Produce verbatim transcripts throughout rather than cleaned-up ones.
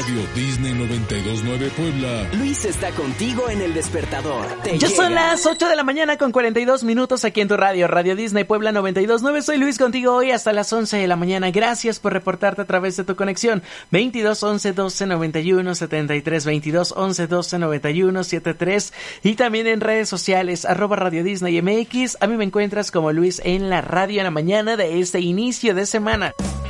Radio Disney noventa y dos punto nueve Puebla. Luis está contigo en el despertador. Te ya llega. Son las ocho de la mañana con cuarenta y dos minutos aquí en tu radio, Radio Disney Puebla noventa y dos punto nueve. Soy Luis contigo hoy hasta las once de la mañana. Gracias por reportarte a través de tu conexión. veintidós once doce noventa y uno setenta y tres, veintidós once doce noventa y uno setenta y tres, y también en redes sociales, arroba Radio Disney M X. A mí me encuentras como Luis en la radio en la mañana de este inicio de semana.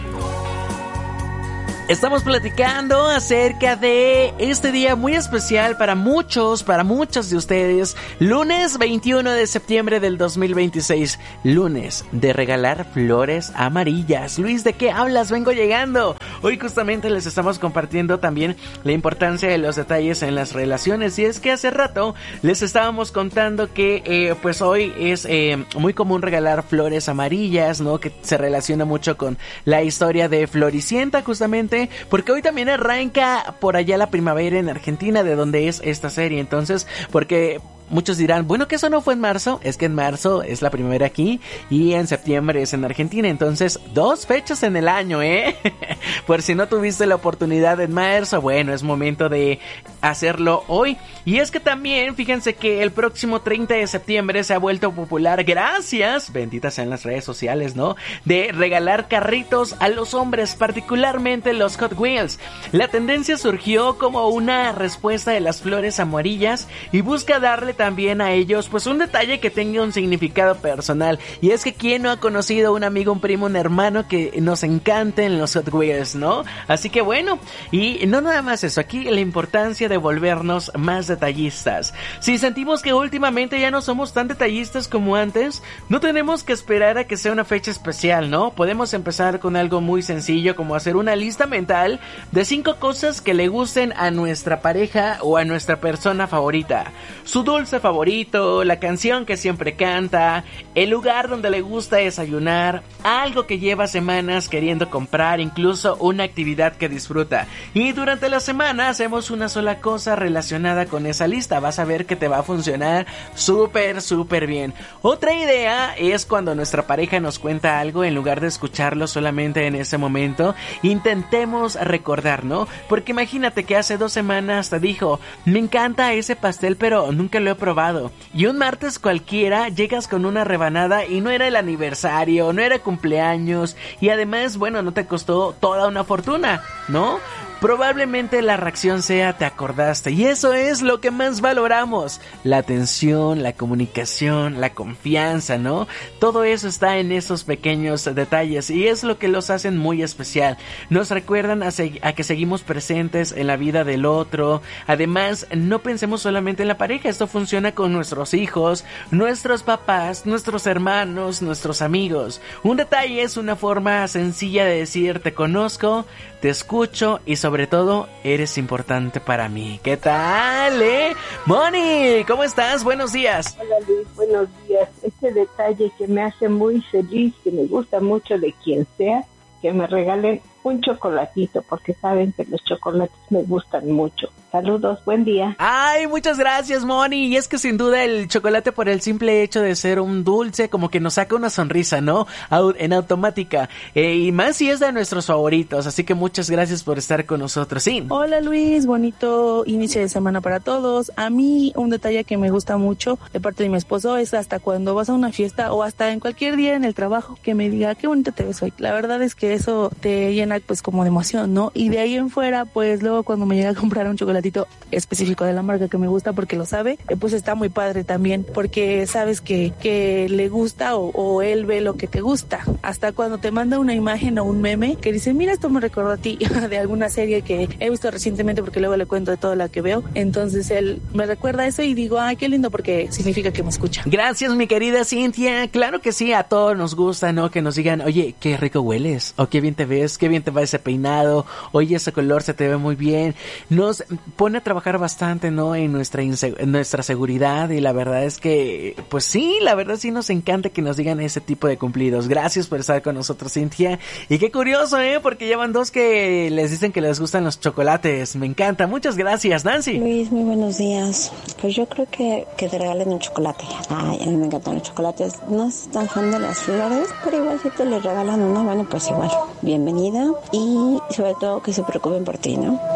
Estamos platicando acerca de este día muy especial para muchos, para muchos de ustedes. Lunes veintiuno de septiembre del dos mil veintiséis. Lunes de regalar flores amarillas. Luis, ¿de qué hablas? Vengo llegando. Hoy justamente les estamos compartiendo también la importancia de los detalles en las relaciones. Y es que hace rato les estábamos contando que eh, pues hoy es eh, muy común regalar flores amarillas, ¿no? Que se relaciona mucho con la historia de Floricienta, justamente. Porque hoy también arranca por allá la primavera en Argentina, de donde es esta serie. Entonces, porque muchos dirán, bueno, que eso no fue en marzo. Es que en marzo es la primavera aquí y en septiembre es en Argentina. Entonces, dos fechas en el año, ¿eh? Por si no tuviste la oportunidad en marzo, bueno, es momento de hacerlo hoy. Y es que también, fíjense que el próximo treinta de septiembre se ha vuelto popular, gracias, benditas sean las redes sociales, ¿no? De regalar carritos a los hombres, particularmente los Hot Wheels. La tendencia surgió como una respuesta de las flores amarillas y busca darle también a ellos pues un detalle que tenga un significado personal. Y es que quién no ha conocido un amigo, un primo, un hermano que nos encanten los Hot Wheels, ¿no? Así que bueno, y no nada más eso, aquí la importancia de volvernos más detallistas. Si sentimos que últimamente ya no somos tan detallistas como antes, no tenemos que esperar a que sea una fecha especial, ¿no? Podemos empezar con algo muy sencillo, como hacer una lista mental de cinco cosas que le gusten a nuestra pareja o a nuestra persona favorita. Su dulce favorito, la canción que siempre canta, el lugar donde le gusta desayunar, algo que lleva semanas queriendo comprar, incluso una actividad que disfruta. Y durante la semana hacemos una sola cosa relacionada con esa lista. Vas a ver que te va a funcionar súper, súper bien. Otra idea es cuando nuestra pareja nos cuenta algo, en lugar de escucharlo solamente en ese momento, intentemos recordar, ¿no? Porque imagínate que hace dos semanas te dijo, me encanta ese pastel, pero nunca lo he probado. Y un martes cualquiera llegas con una rebanada y no era el aniversario, no era cumpleaños, y además, bueno, no te costó toda una fortuna, ¿no? Probablemente la reacción sea te acordaste, y eso es lo que más valoramos, la atención, la comunicación, la confianza, ¿no? Todo eso está en esos pequeños detalles y es lo que los hacen muy especial. Nos recuerdan a, se- a que seguimos presentes en la vida del otro. Además, no pensemos solamente en la pareja, esto funciona con nuestros hijos, nuestros papás, nuestros hermanos, nuestros amigos. Un detalle es una forma sencilla de decir te conozco, te escucho y sobre todo eres importante para mí. ¿Qué tal, eh? Moni, ¿cómo estás? Buenos días. Hola Luis, buenos días. Este detalle que me hace muy feliz, que me gusta mucho de quien sea, que me regalen un chocolatito, porque saben que los chocolates me gustan mucho. Saludos, buen día. Ay, muchas gracias, Moni. Y es que sin duda el chocolate, por el simple hecho de ser un dulce, como que nos saca una sonrisa, ¿no? Au- en automática. Eh, y más si es de nuestros favoritos. Así que muchas gracias por estar con nosotros. Sí. Hola Luis, bonito inicio de semana para todos. A mí un detalle que me gusta mucho de parte de mi esposo es hasta cuando vas a una fiesta o hasta en cualquier día en el trabajo que me diga qué bonito te ves hoy. La verdad es que eso te llena pues como de emoción, ¿no? Y de ahí en fuera, pues luego cuando me llega a comprar un chocolatito específico de la marca que me gusta porque lo sabe, eh, pues está muy padre también, porque sabes que, que le gusta o, o él ve lo que te gusta. Hasta cuando te manda una imagen o un meme que dice, mira, esto me recordó a ti de alguna serie que he visto recientemente, porque luego le cuento de todo lo que veo. Entonces él me recuerda eso y digo, ay, qué lindo, porque significa que me escucha. Gracias, mi querida Cintia. Claro que sí, a todos nos gusta, ¿no? Que nos digan, oye, qué rico hueles, o qué bien te ves, qué bien te va ese peinado, oye, ese color se te ve muy bien. Nos pone a trabajar bastante, ¿no? En nuestra inseg- en nuestra seguridad, y la verdad es que, pues sí, la verdad sí nos encanta que nos digan ese tipo de cumplidos. Gracias por estar con nosotros, Cintia. Y qué curioso, ¿eh? Porque llevan dos que les dicen que les gustan los chocolates. Me encanta. Muchas gracias, Nancy. Luis, muy buenos días. Pues yo creo que, que te regalen un chocolate. Ay, a mí me encantan los chocolates. No es tan fan de las flores, pero igual si te les regalan uno, bueno, pues igual, bienvenida. Y sobre todo que se preocupen por ti, ¿no?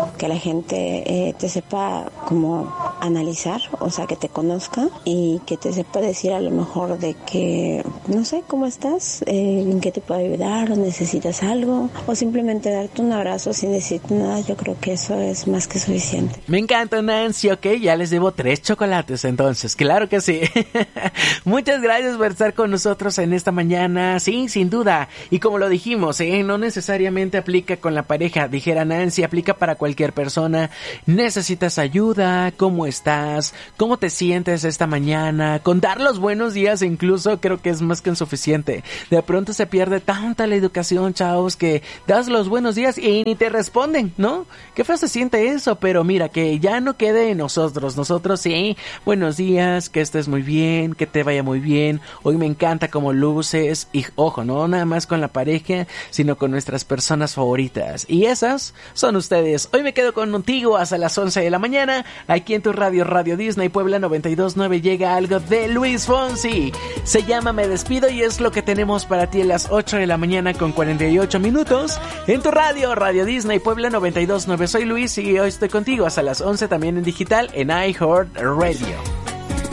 que la gente eh, te sepa como analizar, o sea, que te conozca y que te sepa decir a lo mejor de que, no sé, ¿cómo estás? Eh, ¿En qué te puedo ayudar? ¿O necesitas algo? O simplemente darte un abrazo sin decirte nada. Yo creo que eso es más que suficiente. Me encanta, Nancy. Ok, ya les debo tres chocolates entonces. Claro que sí. Muchas gracias por estar con nosotros en esta mañana. Sí, sin duda. Y como lo dijimos, ¿eh? No necesariamente aplica con la pareja. Dijera Nancy, aplica para cualquier persona. ¿Necesitas ayuda? ¿Cómo estás? ¿Cómo te sientes esta mañana? Con dar los buenos días incluso creo que es más que suficiente. De pronto se pierde tanta la educación, chavos, que das los buenos días y ni te responden, ¿no? Qué feo se siente eso, pero mira, que ya no quede en nosotros. Nosotros sí, buenos días, que estés muy bien, que te vaya muy bien. Hoy me encanta cómo luces. Y ojo, no nada más con la pareja, sino con nuestras personas favoritas. Y esas son ustedes. Hoy me quedo contigo hasta las once de la mañana. Aquí en tu radio, Radio Disney Puebla noventa y dos punto nueve, llega algo de Luis Fonsi. Se llama Me Despido y es lo que tenemos para ti a las ocho de la mañana con cuarenta y ocho minutos. En tu radio, Radio Disney Puebla noventa y dos punto nueve. Soy Luis y hoy estoy contigo hasta las once, también en digital en iHeart Radio.